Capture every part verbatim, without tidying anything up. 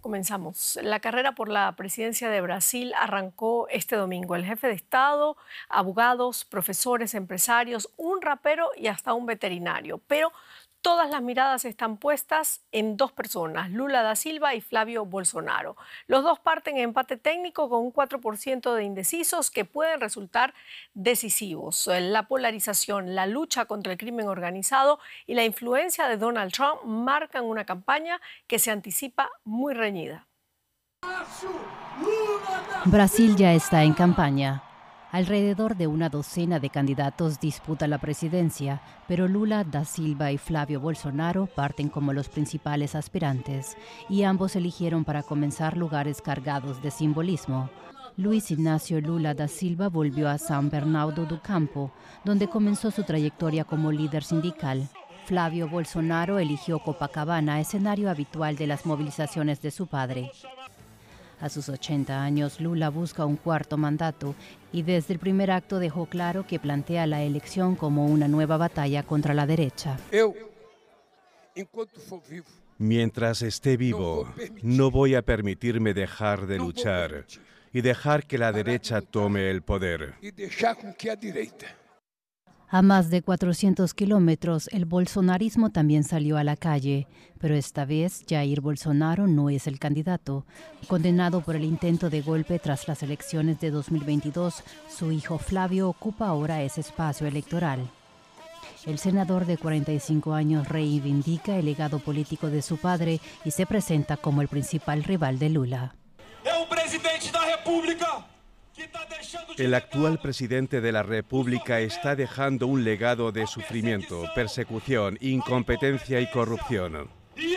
Comenzamos. La carrera por la presidencia de Brasil arrancó este domingo. El jefe de Estado, abogados, profesores, empresarios, un rapero y hasta un veterinario. Pero todas las miradas están puestas en dos personas, Lula da Silva y Flavio Bolsonaro. Los dos parten en empate técnico con un cuatro por ciento de indecisos que pueden resultar decisivos. La polarización, la lucha contra el crimen organizado y la influencia de Donald Trump marcan una campaña que se anticipa muy reñida. Brasil ya está en campaña. Alrededor de una docena de candidatos disputan la presidencia, pero Lula da Silva y Flavio Bolsonaro parten como los principales aspirantes, y ambos eligieron para comenzar lugares cargados de simbolismo. Luiz Inácio Lula da Silva volvió a São Bernardo do Campo, donde comenzó su trayectoria como líder sindical. Flavio Bolsonaro eligió Copacabana, escenario habitual de las movilizaciones de su padre. A sus ochenta años, Lula busca un cuarto mandato y desde el primer acto dejó claro que plantea la elección como una nueva batalla contra la derecha. Mientras esté vivo, no voy a permitirme dejar de luchar y dejar que la derecha tome el poder. A más de cuatrocientos kilómetros, el bolsonarismo también salió a la calle, pero esta vez Jair Bolsonaro no es el candidato. Condenado por el intento de golpe tras las elecciones de dos mil veintidós, su hijo Flavio ocupa ahora ese espacio electoral. El senador de cuarenta y cinco años reivindica el legado político de su padre y se presenta como el principal rival de Lula. El actual presidente de la República está dejando un legado de sufrimiento, persecución, incompetencia y corrupción.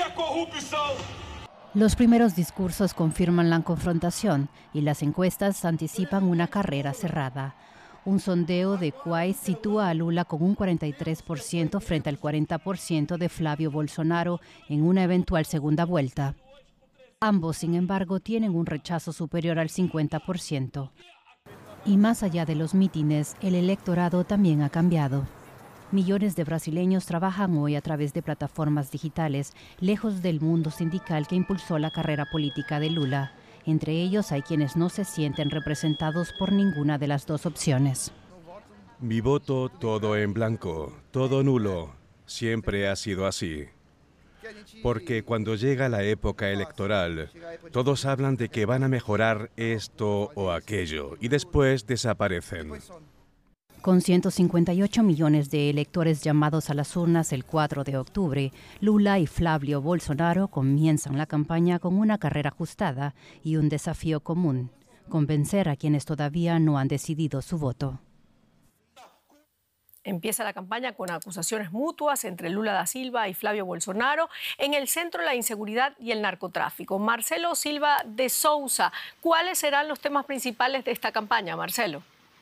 Los primeros discursos confirman la confrontación y las encuestas anticipan una carrera cerrada. Un sondeo de Quays sitúa a Lula con un cuarenta y tres por ciento frente al cuarenta por ciento de Flavio Bolsonaro en una eventual segunda vuelta. Ambos, sin embargo, tienen un rechazo superior al cincuenta por ciento. Y más allá de los mítines, el electorado también ha cambiado. Millones de brasileños trabajan hoy a través de plataformas digitales, lejos del mundo sindical que impulsó la carrera política de Lula. Entre ellos hay quienes no se sienten representados por ninguna de las dos opciones. Mi voto todo en blanco, todo nulo. Siempre ha sido así. Porque cuando llega la época electoral, todos hablan de que van a mejorar esto o aquello y después desaparecen. Con ciento cincuenta y ocho millones de electores llamados a las urnas el cuatro de octubre, Lula y Flavio Bolsonaro comienzan la campaña con una carrera ajustada y un desafío común: convencer a quienes todavía no han decidido su voto. Empieza la campaña con acusaciones mutuas entre Lula da Silva y Flavio Bolsonaro. En el centro, la inseguridad y el narcotráfico. Marcelo Silva de Sousa, ¿cuáles serán los temas principales de esta campaña, Marcelo?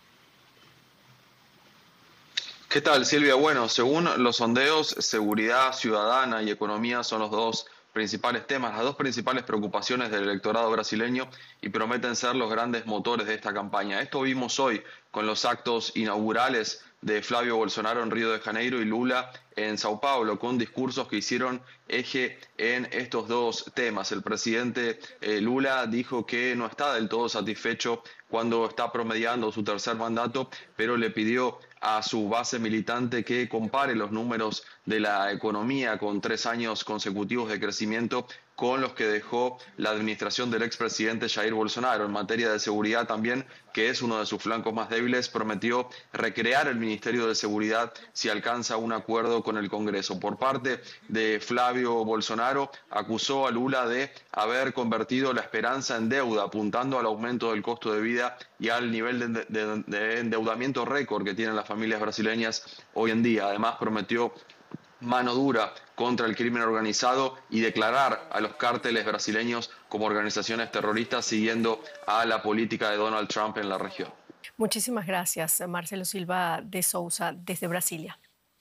¿Qué tal, Silvia? Bueno, según los sondeos, seguridad ciudadana y economía son los dos principales temas, las dos principales preocupaciones del electorado brasileño y prometen ser los grandes motores de esta campaña. Esto vimos hoy con los actos inaugurales de Flavio Bolsonaro en Río de Janeiro y Lula en Sao Paulo, con discursos que hicieron eje en estos dos temas. El presidente eh, Lula dijo que no está del todo satisfecho cuando está promediando su tercer mandato, pero le pidió a su base militante que compare los números de la economía con tres años consecutivos de crecimiento con los que dejó la administración del expresidente Jair Bolsonaro. En materia de seguridad también, que es uno de sus flancos más débiles, prometió recrear el Ministerio de Seguridad si alcanza un acuerdo con el Congreso. Por parte de Flavio Bolsonaro, acusó a Lula de haber convertido la esperanza en deuda, apuntando al aumento del costo de vida y al nivel de, de, de endeudamiento récord que tienen las familias brasileñas hoy en día. Además, prometió mano dura contra el crimen organizado y declarar a los cárteles brasileños como organizaciones terroristas, siguiendo a la política de Donald Trump en la región. Muchísimas gracias, Marcelo Silva de Sousa, desde Brasilia.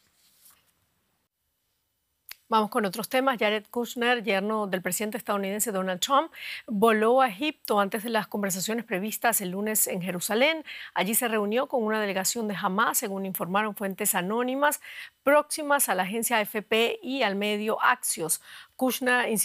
Vamos con otros temas. Jared Kushner, yerno del presidente estadounidense Donald Trump, voló a Egipto antes de las conversaciones previstas el lunes en Jerusalén. Allí se reunió con una delegación de Hamás, según informaron fuentes anónimas próximas a la agencia A F P y al medio Axios. Kushner